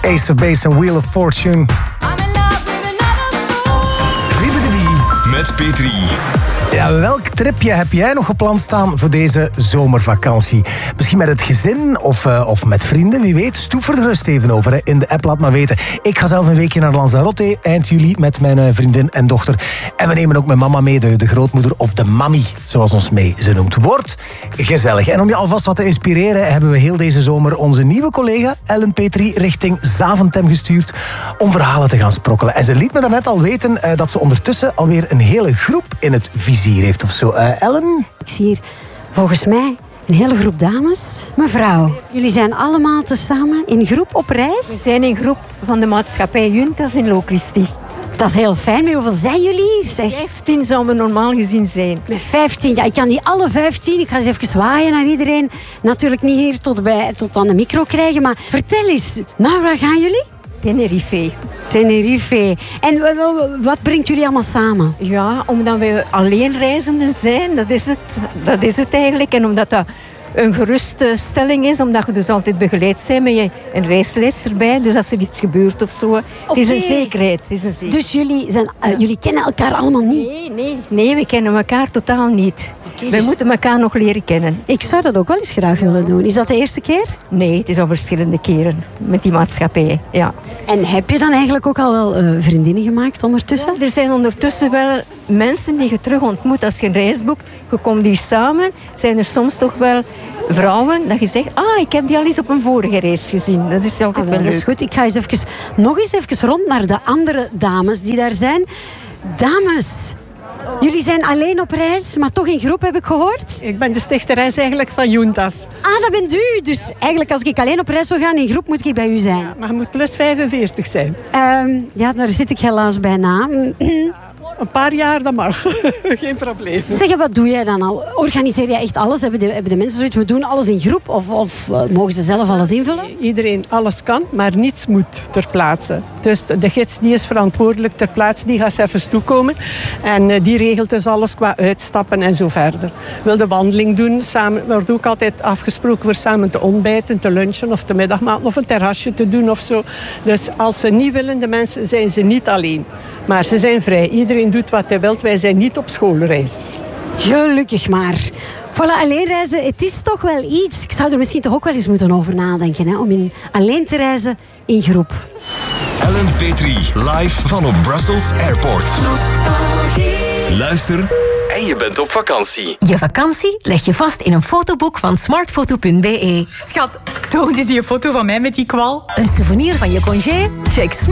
Ace of Base en Wheel of Fortune. Met Petri. Ja, welk tripje heb jij nog gepland staan voor deze zomervakantie? Misschien met het gezin of met vrienden, wie weet. Stoef er gerust even over, hè. In de app laat maar weten. Ik ga zelf een weekje naar Lanzarote eind juli met mijn vriendin en dochter. En we nemen ook mijn mama mee, de grootmoeder of de mammy, zoals ons mee ze noemt. Wordt gezellig. En om je alvast wat te inspireren, hebben we heel deze zomer onze nieuwe collega Ellen Petri richting Zaventem gestuurd om verhalen te gaan sprokkelen. En ze liet me daarnet al weten dat ze ondertussen alweer een hele groep in het vizier heeft of zo. Ellen? Ik zie hier volgens mij een hele groep dames. Mevrouw, jullie zijn allemaal tezamen in groep op reis? We zijn in groep van de maatschappij Juntas in Locristi. Dat is heel fijn. Met hoeveel zijn jullie hier? Zeg? 15 zouden we normaal gezien zijn. Met 15? Ja, ik kan die alle 15. Ik ga eens even zwaaien naar iedereen. Natuurlijk niet hier tot aan de micro krijgen. Maar vertel eens, naar waar gaan jullie? Tenerife. En wat brengt jullie allemaal samen? Ja, omdat we alleenreizenden zijn, dat is het eigenlijk. En omdat dat een geruststelling is, omdat je dus altijd begeleid bent met een reisleider erbij. Dus als er iets gebeurt of zo, het is een zekerheid. Dus jullie kennen elkaar allemaal niet? Nee, we kennen elkaar totaal niet. We moeten elkaar nog leren kennen. Ik zou dat ook wel eens graag willen doen. Is dat de eerste keer? Nee, het is al verschillende keren met die maatschappij, ja. En heb je dan eigenlijk ook al wel vriendinnen gemaakt ondertussen? Ja, er zijn ondertussen wel mensen die je terug ontmoet als je een reisboek. Je komt hier samen, zijn er soms toch wel vrouwen dat je zegt, ik heb die al eens op een vorige reis gezien. Dat is altijd wel leuk. Dat is goed. Ik ga nog eens even rond naar de andere dames die daar zijn. Dames, jullie zijn alleen op reis, maar toch in groep, heb ik gehoord? Ik ben de stichteres eigenlijk van Juntas. Dat bent u. Dus eigenlijk als ik alleen op reis wil gaan in groep, moet ik bij u zijn. Ja, maar je moet plus 45 zijn. Daar zit ik helaas bijna. Een paar jaar, dat mag. Geen probleem. Zeg, wat doe jij dan al? Organiseer je echt alles? Hebben de mensen zoiets, we doen alles in groep? Of mogen ze zelf alles invullen? Iedereen alles kan, maar niets moet ter plaatse. Dus de gids die is verantwoordelijk ter plaatse, die gaat even toekomen. En die regelt dus alles qua uitstappen en zo verder. Wil de wandeling doen, samen, wordt ook altijd afgesproken voor samen te ontbijten, te lunchen of te middagmaal of een terrasje te doen of zo. Dus als ze niet willen, de mensen, zijn ze niet alleen. Maar ze zijn vrij. Iedereen doet wat hij wil. Wij zijn niet op schoolreis. Gelukkig maar. Voilà, alleen reizen, het is toch wel iets. Ik zou er misschien toch ook wel eens moeten over nadenken. Hè, om alleen te reizen in groep. Ellen Petri, live van op Brussels Airport. Luister en je bent op vakantie. Je vakantie leg je vast in een fotoboek van smartfoto.be. Schat, toon eens die foto van mij met die kwal. Een souvenir van je congé? Check